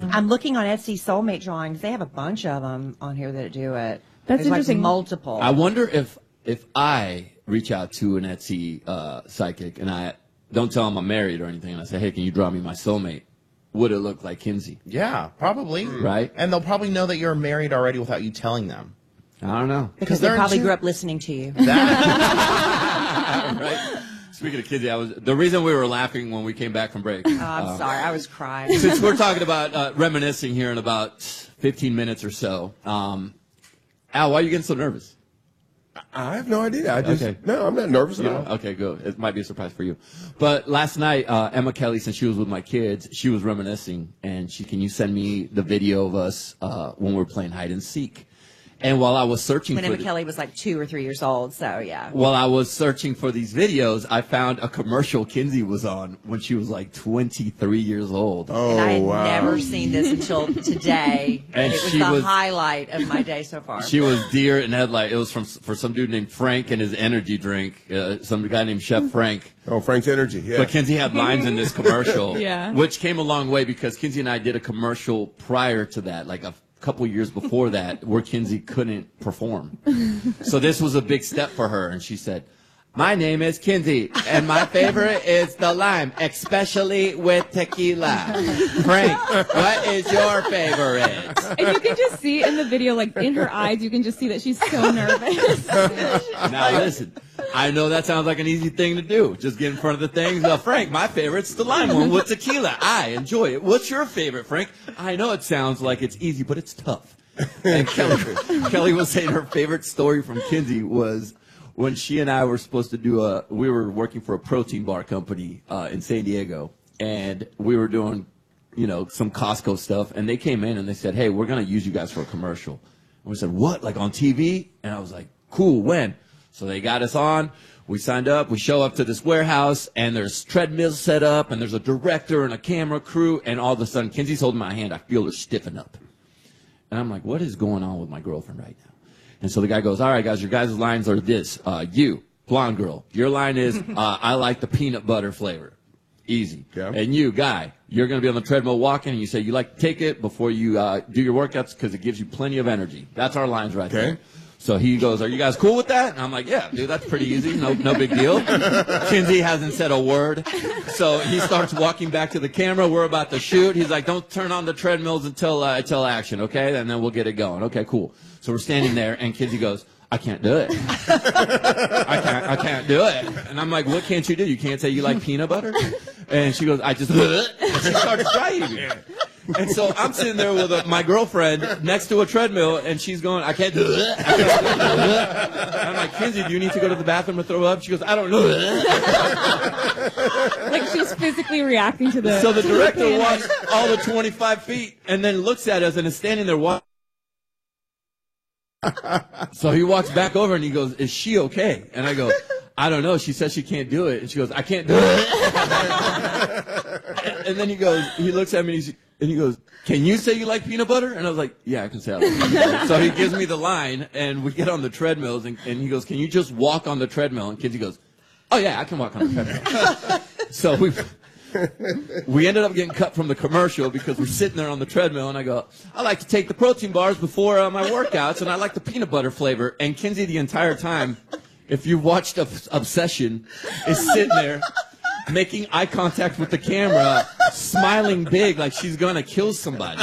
I'm looking on Etsy soulmate drawings. They have a bunch of them on here that do it. That's There's interesting. Like multiple. I wonder if I reach out to an Etsy psychic and I don't tell him I'm married or anything, and I say, hey, can you draw me my soulmate? Would it look like Kinsey? Yeah, probably. Right. And they'll probably know that you're married already without you telling them. I don't know. Because they probably grew up listening to you. Right. Speaking of Kinsey, the reason we were laughing when we came back from break. I'm sorry, I was crying. Since we're talking about reminiscing here in about 15 minutes or so, Al, why are you getting so nervous? I have no idea. Okay. No, I'm not nervous at all. Okay, good. It might be a surprise for you. But last night, Emma Kelly, since she was with my kids, she was reminiscing, and can you send me the video of us when we were playing hide and seek? And while I was searching when Emma Kelly was like 2 or 3 years old, so yeah. While I was searching for these videos, I found a commercial Kinsey was on when she was like 23 years old. Oh, and I had wow. never seen this until today. And it was the highlight of my day so far. She was deer in headlight. It was for some dude named Frank and his energy drink. Some guy named Chef Frank. Oh, Frank's Energy, yeah. But Kinsey had lines in this commercial, Yeah. which came a long way because Kinsey and I did a commercial prior to that, like a couple years before that, where Kinsey couldn't perform. So this was a big step for her, and she said, my name is Kinsey, and my favorite is the lime, especially with tequila. Frank, what is your favorite? And you can just see in the video, like in her eyes, you can just see that she's so nervous. Now listen, I know that sounds like an easy thing to do. Just get in front of the things. Frank, my favorite's the lime one with tequila. I enjoy it. What's your favorite, Frank? I know it sounds like it's easy, but it's tough. And Kelly was saying her favorite story from Kinsey was when she and I were supposed to do we were working for a protein bar company in San Diego, and we were doing, some Costco stuff, and they came in and they said, hey, we're going to use you guys for a commercial. And we said, what, like on TV? And I was like, cool, when? So they got us on. We signed up. We show up to this warehouse, and there's treadmills set up, and there's a director and a camera crew, and all of a sudden, Kinsey's holding my hand. I feel her stiffen up. And I'm like, what is going on with my girlfriend right now? And so the guy goes, all right, guys, your guys' lines are this. You, blonde girl, your line is, I like the peanut butter flavor. Easy. Okay. And you, guy, you're going to be on the treadmill walking, and you say you like to take it before you do your workouts because it gives you plenty of energy. That's our lines right there. So he goes, are you guys cool with that? And I'm like, yeah, dude, that's pretty easy. No big deal. Kinsey hasn't said a word. So he starts walking back to the camera. We're about to shoot. He's like, don't turn on the treadmills until action, okay? And then we'll get it going. Okay, cool. So we're standing there, and Kinsey goes, I can't do it. I can't do it. And I'm like, what can't you do? You can't say you like peanut butter? And she goes, and she starts crying. And so I'm sitting there with my girlfriend next to a treadmill, and she's going, I can't do it. I'm like, Kinsey, do you need to go to the bathroom to throw up? She goes, I don't know. Like she's physically reacting to the. So the director walks all the 25 feet and then looks at us and is standing there watching. So he walks back over and he goes, is she okay? And I go, I don't know. She says she can't do it. And she goes, I can't do it. And then he looks at me and he goes, can you say you like peanut butter? And I was like, yeah, I can say I like peanut butter. So he gives me the line, and we get on the treadmills, and he goes, can you just walk on the treadmill? And Kinsey goes, oh, yeah, I can walk on the treadmill. So we ended up getting cut from the commercial because we're sitting there on the treadmill, and I go, I like to take the protein bars before my workouts, and I like the peanut butter flavor. And Kinsey the entire time, if you watched Obsession, is sitting there making eye contact with the camera, smiling big like she's going to kill somebody.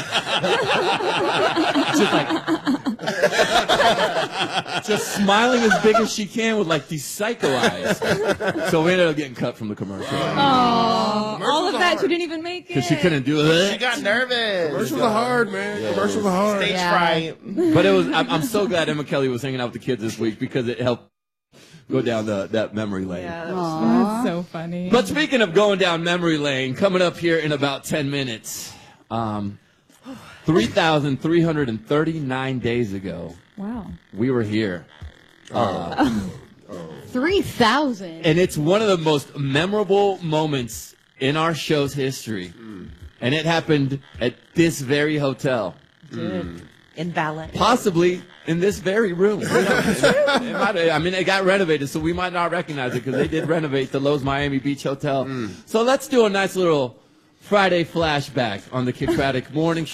Just smiling as big as she can with like these psycho eyes. So we ended up getting cut from the commercial. Oh, all of that, she didn't even make it. Because she couldn't do it. She got nervous. Commercials are hard, man. Yeah. Commercials are hard. Stage fright. But I'm so glad Emma Kelly was hanging out with the kids this week because it helped go down that memory lane. Yeah, that was That's so funny. But speaking of going down memory lane, coming up here in about 10 minutes, 3,339 days ago, Wow. we were here. 3,000. And it's one of the most memorable moments in our show's history. And it happened at this very hotel. in ballet. Possibly in this very room. It got renovated, so we might not recognize it because they did renovate the Lowe's Miami Beach Hotel. So let's do a nice little Friday flashback on the Kikratic Morning